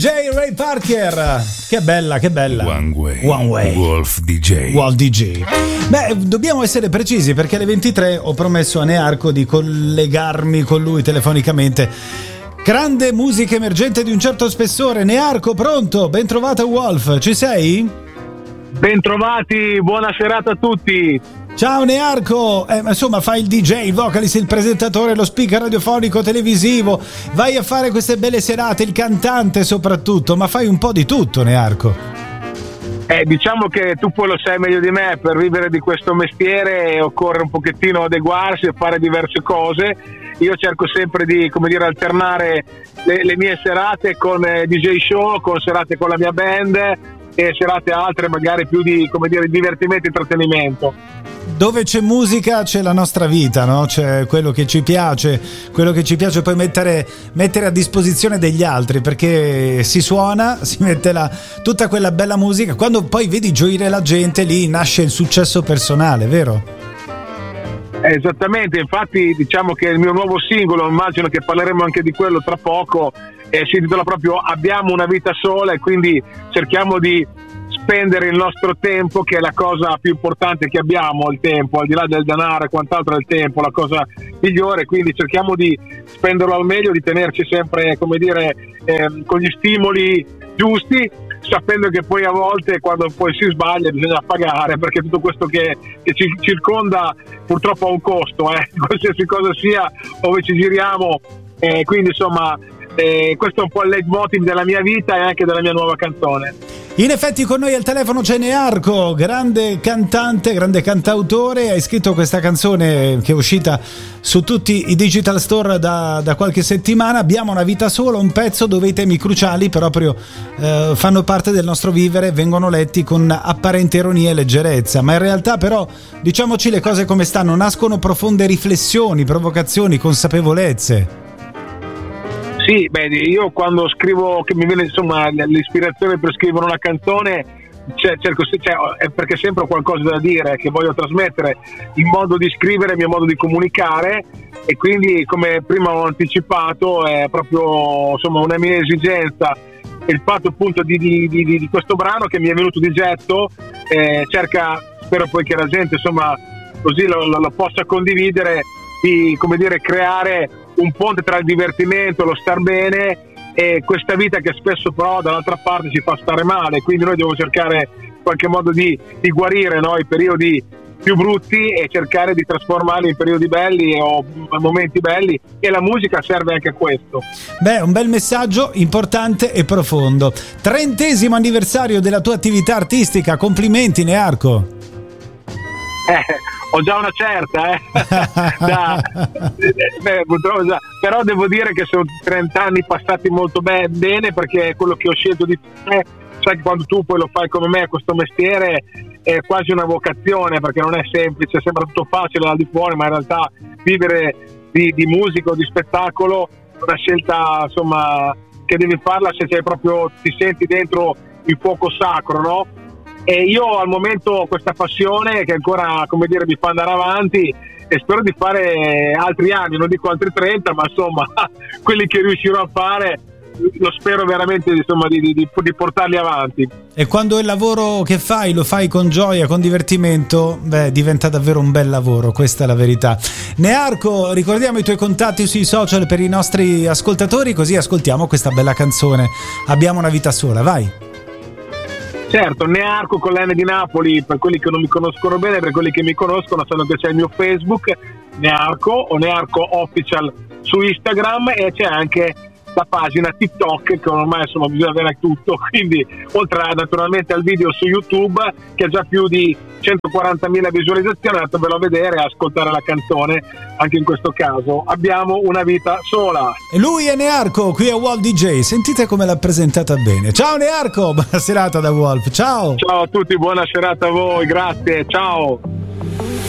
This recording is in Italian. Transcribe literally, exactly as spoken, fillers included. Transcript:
J. Ray Parker, che bella, che bella. One Way, One Way. Wolf D J. Wolf D J. Beh, dobbiamo essere precisi perché alle ventitré ho promesso a Nearco di collegarmi con lui telefonicamente. Grande musica emergente di un certo spessore. Nearco, pronto? Ben trovata Wolf, ci sei? Bentrovati, buona serata a tutti. Ciao Nearco, eh, insomma fai il D J, il vocalist, il presentatore, lo speaker radiofonico, televisivo, vai a fare queste belle serate, il cantante soprattutto, ma fai un po' di tutto Nearco. Eh, diciamo che tu poi lo sai meglio di me, per vivere di questo mestiere occorre un pochettino adeguarsi e fare diverse cose. Io cerco sempre di, come dire, alternare le, le mie serate con eh, D J show, con serate con la mia band e serate altre magari più di, come dire, divertimento e intrattenimento. Dove c'è musica c'è la nostra vita, no? C'è quello che ci piace, quello che ci piace poi mettere, mettere a disposizione degli altri, perché si suona, si mette la, tutta quella bella musica, quando poi vedi gioire la gente lì nasce il successo personale, vero? Eh, esattamente, infatti diciamo che il mio nuovo singolo, immagino che parleremo anche di quello tra poco, eh, si intitola proprio Abbiamo una vita sola e quindi cerchiamo di spendere il nostro tempo, che è la cosa più importante che abbiamo, il tempo, al di là del denaro e quant'altro, è il tempo la cosa migliore, quindi cerchiamo di spenderlo al meglio, di tenerci sempre, come dire, eh, con gli stimoli giusti, sapendo che poi a volte quando poi si sbaglia bisogna pagare, perché tutto questo che, che ci circonda purtroppo ha un costo, eh, qualsiasi cosa sia, dove ci giriamo, eh, quindi insomma eh, questo è un po' il leitmotiv della mia vita e anche della mia nuova canzone. In effetti con noi al telefono c'è Nearco, grande cantante, grande cantautore, hai scritto questa canzone che è uscita su tutti i digital store da, da qualche settimana, Abbiamo una vita sola, un pezzo dove i temi cruciali proprio eh, fanno parte del nostro vivere, vengono letti con apparente ironia e leggerezza, ma in realtà però, diciamoci le cose come stanno, nascono profonde riflessioni, provocazioni, consapevolezze. Sì, beh, io quando scrivo, che mi viene insomma l'ispirazione per scrivere una canzone, cioè, cerco, cioè, è perché sempre ho qualcosa da dire, che voglio trasmettere, il modo di scrivere, il mio modo di comunicare, e quindi come prima ho anticipato è proprio insomma una mia esigenza, il fatto appunto di, di, di, di questo brano che mi è venuto di getto, eh, cerca, spero poi che la gente insomma così lo, lo, lo possa condividere, di, come dire, creare un ponte tra il divertimento, lo star bene e questa vita che spesso però dall'altra parte ci fa stare male, quindi noi dobbiamo cercare in qualche modo di, di guarire, no, i periodi più brutti e cercare di trasformarli in periodi belli o momenti belli, e la musica serve anche a questo. Beh, un bel messaggio importante e profondo. Trentesimo anniversario della tua attività artistica, complimenti Nearco. Eh, ho già una certa, eh. da, beh, già, però devo dire che sono trenta anni passati molto be- bene, perché è quello che ho scelto di fare. Sai che quando tu poi lo fai come me questo mestiere è quasi una vocazione, perché non è semplice, sembra tutto facile da di fuori, ma in realtà vivere di, di musica o di spettacolo è una scelta insomma che devi farla se sei proprio, ti senti dentro il fuoco sacro, no? E io al momento ho questa passione che ancora, come dire, mi fa andare avanti, e spero di fare altri anni, non dico altri trenta, ma insomma quelli che riuscirò a fare lo spero veramente insomma di, di, di portarli avanti. E quando il lavoro che fai lo fai con gioia, con divertimento, beh, diventa davvero un bel lavoro, questa è la verità. Nearco, ricordiamo i tuoi contatti sui social per i nostri ascoltatori, così ascoltiamo questa bella canzone Abbiamo una vita sola, vai. Certo, Nearco con l'N di Napoli, per quelli che non mi conoscono bene, per quelli che mi conoscono sanno che c'è il mio Facebook Nearco o Nearco Official su Instagram, e c'è anche la pagina TikTok, che ormai insomma bisogna avere tutto, quindi oltre a, naturalmente al video su YouTube che ha già più di centoquarantamila visualizzazioni, andatevelo a vedere e ascoltare la canzone anche in questo caso. Abbiamo una vita sola. E lui è Nearco, qui a Wolf D J, sentite come l'ha presentata bene. Ciao Nearco, buona serata da Wolf, ciao. Ciao a tutti, buona serata a voi, grazie, ciao.